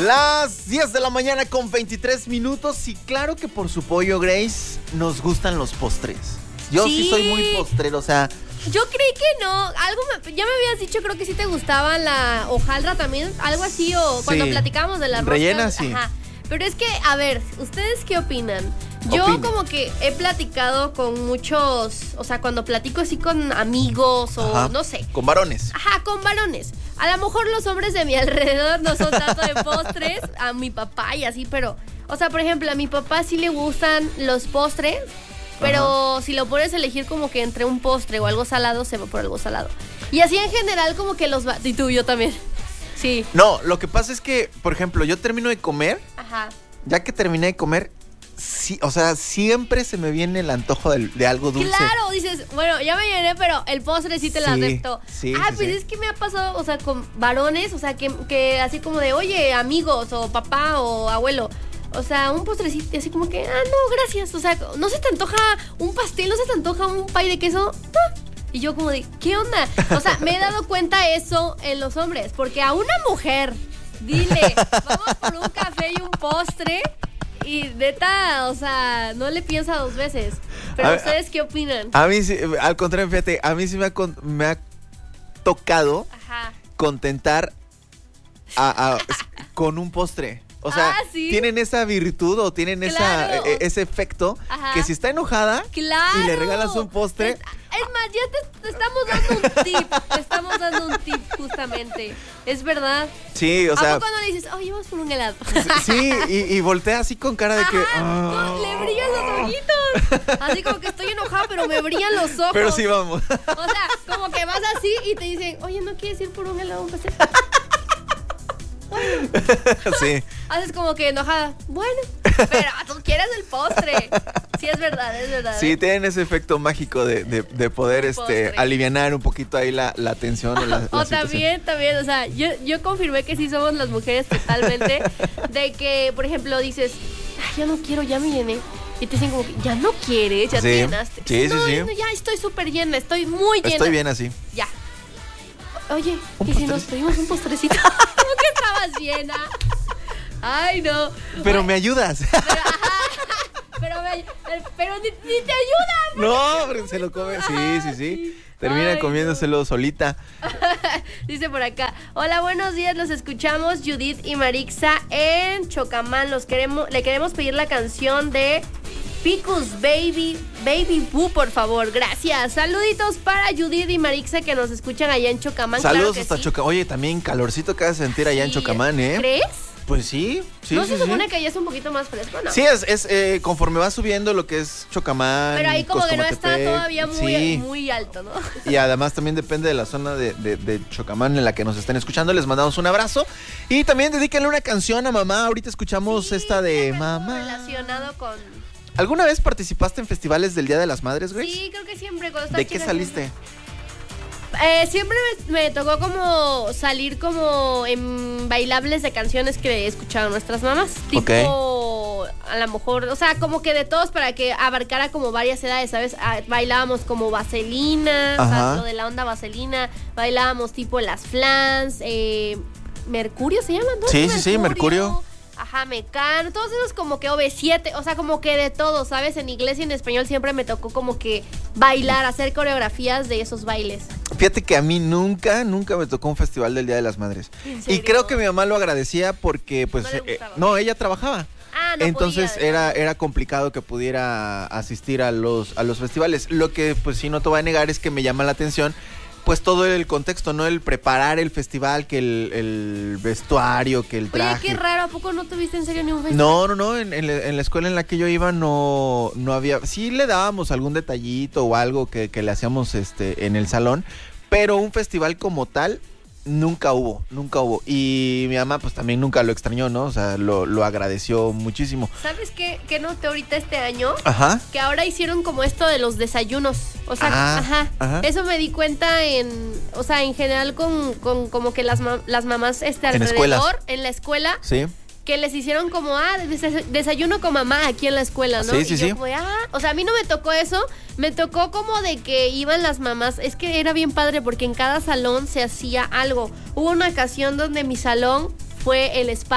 Las 10 de la mañana con 23 minutos y claro que por su pollo, Grace, nos gustan los postres. Yo sí soy muy postrero, o sea... Yo creí que no, ya me habías dicho, creo que sí te gustaba la hojaldra también, algo así, o cuando platicábamos de la rosca. Rellena, sí. Ajá. Pero es que, a ver, ¿ustedes qué opinan? Yo como que he platicado con muchos, o sea, cuando platico así con amigos o no sé. Con varones. Ajá, con varones. A lo mejor los hombres de mi alrededor no son tanto de postres, a mi papá y así, pero, o sea, por ejemplo, a mi papá sí le gustan los postres, pero si lo pones a elegir como que entre un postre o algo salado, se va por algo salado. Y así en general como que los va... Y tú, yo también. Sí. No, lo que pasa es que, por ejemplo, yo termino de comer. Ajá. Ya que terminé de comer, sí, o sea, siempre se me viene el antojo de algo dulce. Claro, dices, bueno, ya me llené, pero el postre sí te lo acepto. Sí, pues es que me ha pasado, o sea, con varones, o sea, que así como de, oye, amigos, o papá, o abuelo, o sea, un postrecito, así como que, no, gracias, o sea, ¿no se te antoja un pastel, no se te antoja un pay de queso? No. Y yo como de, ¿qué onda? O sea, me he dado cuenta eso en los hombres, porque a una mujer, dile, vamos por un café y un postre, y neta, o sea, no le piensa dos veces. Pero ¿ustedes qué opinan? A mí sí, al contrario, fíjate, a mí sí me ha tocado contentar con un postre. O sea, tienen esa virtud o tienen ese efecto que si está enojada y le regalas un postre... Es más, ya te estamos dando un tip. Te estamos dando un tip justamente. Es verdad. Sí, o sea... ¿A poco no le dices, oye, vamos por un helado? Sí, y voltea así con cara de que... le brillan los ojitos. Así como que estoy enojada, pero me brillan los ojos. Pero sí vamos. O sea, como que vas así y te dicen, oye, ¿no quieres ir por un helado, un pastel? Sí. Haces como que enojada. Bueno, pero tú quieres el postre. Sí, es verdad, es verdad. Sí, tienen ese efecto mágico de poder alivianar un poquito ahí la tensión o la situación. También, o sea, yo confirmé que sí somos las mujeres totalmente. De que, por ejemplo, dices, ya no quiero, ya me llené. Y te dicen como que, ya no quieres, ya te llenaste. Sí. No, ya estoy súper llena, estoy muy llena. Estoy bien así. Ya. Oye, ¿y si nos pedimos un postrecito? ¿Cómo que estabas llena? Ay, no. Pero me ayudas. Pero ni te ayudan. No, pero se lo come. Sí. Termina comiéndoselo solita. Dice por acá, hola, buenos días, los escuchamos Judith y Marixa en Chocamán. Le queremos pedir la canción de Picus Baby Boo, por favor, gracias. Saluditos para Judith y Marixa que nos escuchan allá en Chocamán. Saludos hasta Chocamán. Oye, también calorcito que vas a sentir allá en Chocamán, ¿eh? ¿Crees? Pues sí. ¿No se supone que ya es un poquito más fresco, no? Sí, es conforme va subiendo lo que es Chocamán. Pero ahí como que no está todavía muy alto, ¿no? Y además también depende de la zona de Chocamán en la que nos estén escuchando. Les mandamos un abrazo. Y también dedíquenle una canción a mamá. Ahorita escuchamos esta de mamá. Relacionado con... ¿Alguna vez participaste en festivales del Día de las Madres, Grace? Sí, creo que siempre. ¿De qué saliste? Siempre me tocó como salir como en bailables de canciones que escuchaban nuestras mamás. Tipo, a lo mejor, o sea, como que de todos para que abarcara como varias edades, ¿sabes? Bailábamos como Vaselina, o sea, lo de la onda Vaselina. Bailábamos tipo Las Flans, Mercurio se llama, ¿no? Sí, Mercurio. Ajá, Mecano, todos esos como que OV7, o sea, como que de todo, ¿sabes? En inglés y en español siempre me tocó como que bailar, hacer coreografías de esos bailes. Fíjate que a mí nunca me tocó un festival del Día de las Madres. Y creo que mi mamá lo agradecía porque, pues, no, ella trabajaba. No entonces podía, era complicado que pudiera asistir a los festivales. Lo que, pues, sí no te voy a negar es que me llama la atención pues todo el contexto, ¿no? El preparar el festival, que el vestuario, que el traje. Oye, qué raro, ¿a poco no tuviste en serio ni un festival? No, en la escuela en la que yo iba no había, sí le dábamos algún detallito o algo que le hacíamos en el salón, pero un festival como tal nunca hubo. Y mi mamá pues también nunca lo extrañó, ¿no? O sea, lo agradeció muchísimo. ¿Sabes qué noté ahorita este año? Ajá. Que ahora hicieron como esto de los desayunos. O sea, ajá. Eso me di cuenta en general con como que las mamás alrededor, en la escuela. Sí. Que les hicieron como, desayuno con mamá aquí en la escuela, ¿no? Sí. Como, o sea, a mí no me tocó eso, me tocó como de que iban las mamás, es que era bien padre porque en cada salón se hacía algo. Hubo una ocasión donde mi salón fue el spa.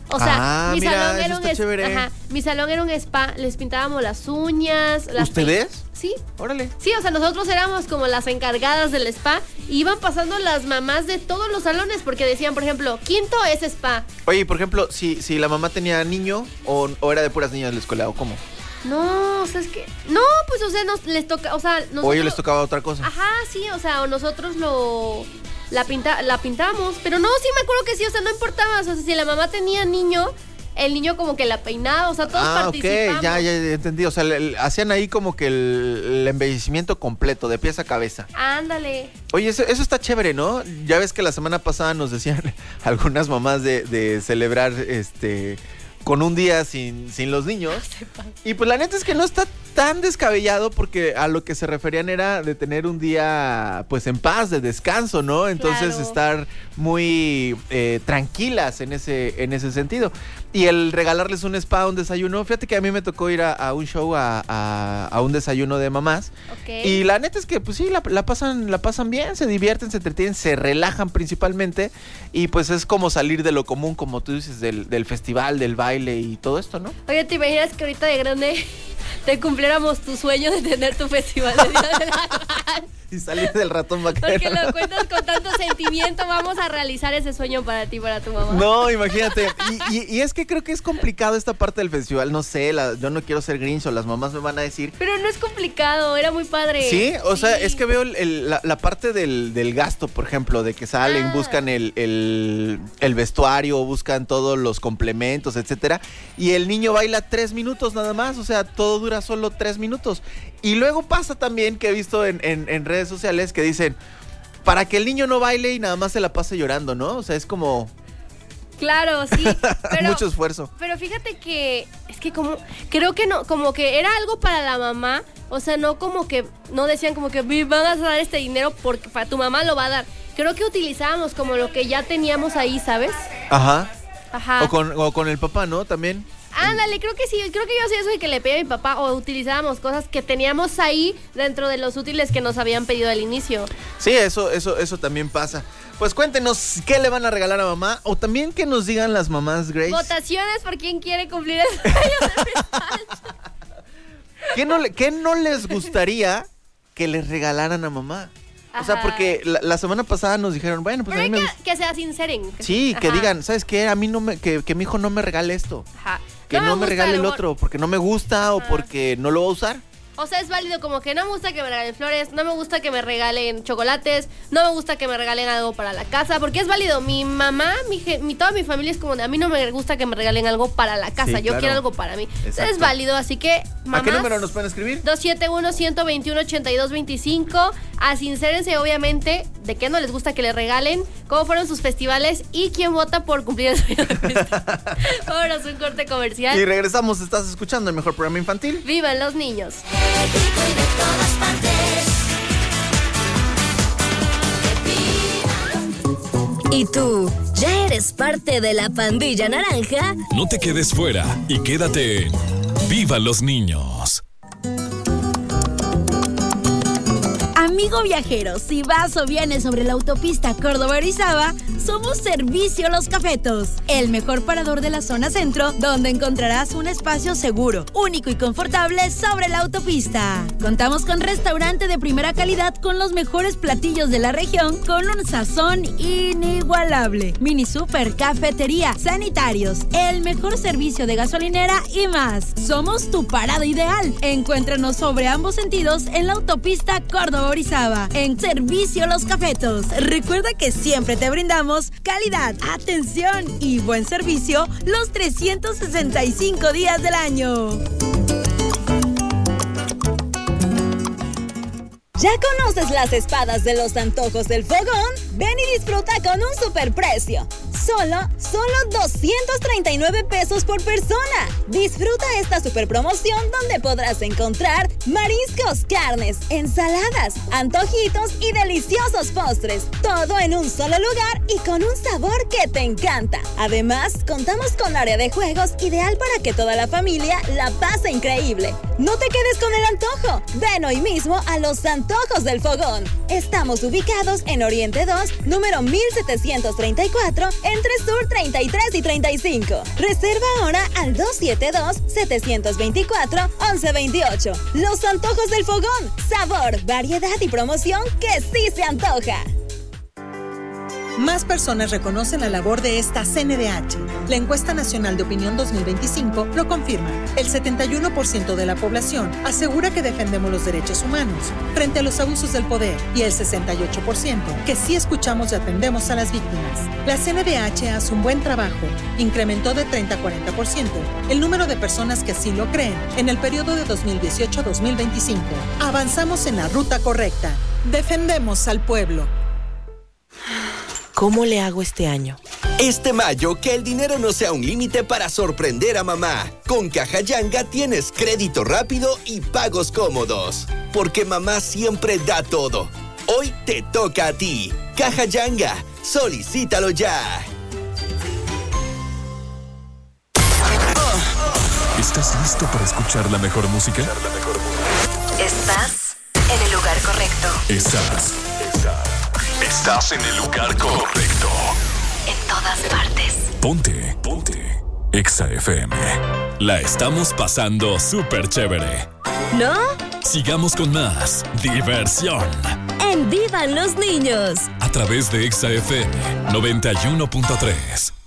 O sea, mi mira, salón eso era un está chévere. ajá, mi salón era un spa, les pintábamos las uñas. ¿Ustedes? Sí. Órale. Sí, o sea, nosotros éramos como las encargadas del spa. Y iban pasando las mamás de todos los salones porque decían, por ejemplo, quinto es spa. Oye, por ejemplo, si la mamá tenía niño o era de puras niñas de la escuela o cómo. No, o sea, es que... No, pues, o sea, les toca... O sea, nosotros... O ellos les tocaba otra cosa. Ajá, sí, o sea, o nosotros la pintamos. Pero no, sí me acuerdo que sí, o sea, no importaba. O sea, si la mamá tenía niño... El niño como que la peinaba, o sea, todos participamos. Ok, ya entendí. O sea, hacían ahí como que el embellecimiento completo, de pies a cabeza. Ándale. Oye, eso está chévere, ¿no? Ya ves que la semana pasada nos decían algunas mamás de celebrar con un día sin los niños. Y pues la neta es que no está tan descabellado porque a lo que se referían era de tener un día pues en paz, de descanso, ¿no? Entonces Claro. estar muy tranquilas en ese sentido. Y el regalarles un spa, un desayuno, fíjate que a mí me tocó ir a un show, a un desayuno de mamás. Ok. Y la neta es que pues sí, la pasan bien, se divierten, se entretienen, se relajan principalmente. Y pues es como salir de lo común, como tú dices, del festival, del baile y todo esto, ¿no? Oye, ¿te imaginas que ahorita de grande te cumpliéramos tu sueño de tener tu festival de Día de la Madre? Y salir del ratón vaquero. Porque lo cuentas con tanto sentimiento, vamos a realizar ese sueño para ti, para tu mamá. No, imagínate. Y es que creo que es complicado esta parte del festival. No sé, yo no quiero ser Grinch o las mamás me van a decir. Pero no es complicado, era muy padre. Sí, o sea, Sí. es que veo la parte del gasto, por ejemplo, de que salen, buscan el vestuario, buscan todos los complementos, etcétera. Y el niño baila 3 minutos nada más, o sea, todo dura solo 3 minutos. Y luego pasa también que he visto en redes sociales que dicen, para que el niño no baile y nada más se la pase llorando, ¿no? O sea, es como Claro, sí. Pero, mucho esfuerzo. Pero fíjate que es que creo que no, como que era algo para la mamá, o sea, no como que, no decían como que van a dar este dinero porque para tu mamá lo va a dar. Creo que utilizábamos como lo que ya teníamos ahí, ¿sabes? Ajá. Ajá. O con el papá, ¿no? También. Ándale, creo que sí, creo que yo hacía eso de que le pedía a mi papá o utilizábamos cosas que teníamos ahí dentro de los útiles que nos habían pedido al inicio. Sí, eso también pasa. Pues cuéntenos qué le van a regalar a mamá o también que nos digan las mamás, Grace. Votaciones por quién quiere cumplir el sueño de mi ¿Qué no les gustaría que les regalaran a mamá? O sea, Ajá. porque la semana pasada nos dijeron, bueno, pues Pero a hay mí me gusta. que se sinceren. Sí, que Ajá. digan, ¿sabes qué? A mí que mi hijo no me regale esto. Ajá. Que no me gusta, regale el luego- otro, porque no me gusta o Ajá. porque no lo va a usar. O sea, es válido como que no me gusta que me regalen flores, no me gusta que me regalen chocolates, no me gusta que me regalen algo para la casa, porque es válido. Mi mamá, toda mi familia es como de a mí no me gusta que me regalen algo para la casa, Sí, yo claro. quiero algo para mí. Entonces Exacto. es válido, así que mamás, ¿A qué número nos pueden escribir? 271-121-8225. Asincérense, obviamente, de qué no les gusta que le regalen, cómo fueron sus festivales y quién vota por cumplir el sueño de Cristo. Vámonos a un corte comercial. Y regresamos, estás escuchando el mejor programa infantil. ¡Vivan los niños! ¿Y tú, ya eres parte de la pandilla naranja? No te quedes fuera y quédate en ¡Viva los niños! Amigo viajero, si vas o vienes sobre la autopista Córdoba-Orizaba, somos Servicio Los Cafetos, el mejor parador de la zona centro, donde encontrarás un espacio seguro, único y confortable sobre la autopista. Contamos con restaurante de primera calidad con los mejores platillos de la región, con un sazón inigualable. Mini super, cafetería, sanitarios, el mejor servicio de gasolinera y más. Somos tu parada ideal. Encuéntranos sobre ambos sentidos en la autopista Córdoba-Orizaba, en Servicio Los Cafetos. Recuerda que siempre te brindamos calidad, atención y buen servicio los 365 días del año. ¿Ya conoces las espadas de los antojos del fogón? Ven y disfruta con un superprecio. Solo 239 pesos por persona. Disfruta esta super promoción donde podrás encontrar mariscos, carnes, ensaladas, antojitos y deliciosos postres. Todo en un solo lugar y con un sabor que te encanta. Además, contamos con área de juegos ideal para que toda la familia la pase increíble. No te quedes con el antojo. Ven hoy mismo a los antojos del fogón. Estamos ubicados en Oriente 2, número 1734, en entre Sur 33 y 35. Reserva ahora al 272-724-1128. Los Antojos del Fogón. Sabor, variedad y promoción que sí se antoja. Más personas reconocen la labor de esta CNDH. La Encuesta Nacional de Opinión 2025 lo confirma. El 71% de la población asegura que defendemos los derechos humanos frente a los abusos del poder y el 68% que sí escuchamos y atendemos a las víctimas. La CNDH hace un buen trabajo. Incrementó de 30 a 40% el número de personas que así lo creen en el periodo de 2018 a 2025. Avanzamos en la ruta correcta. Defendemos al pueblo. ¿Cómo le hago este año? Este mayo, que el dinero no sea un límite para sorprender a mamá. Con Caja Yanga tienes crédito rápido y pagos cómodos. Porque mamá siempre da todo. Hoy te toca a ti. Caja Yanga, solicítalo ya. ¿Estás listo para escuchar la mejor música? Estás en el lugar correcto. Estás en el lugar correcto. En todas partes. Ponte. Exa FM. La estamos pasando súper chévere. ¿No? Sigamos con más diversión. En Vivan los Niños. A través de Exa FM 91.3.